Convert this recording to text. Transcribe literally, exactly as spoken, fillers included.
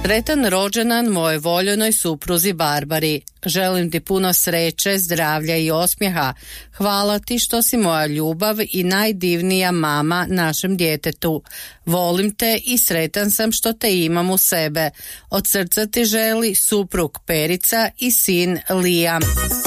Sretan rođendan moje voljenoj supruzi Barbari. Želim ti puno sreće, zdravlja i osmijeha. Hvala ti što si moja ljubav i najdivnija mama našem djetetu. Volim te i sretan sam što te imam u sebe. Od srca ti želi suprug Perica i sin Liam.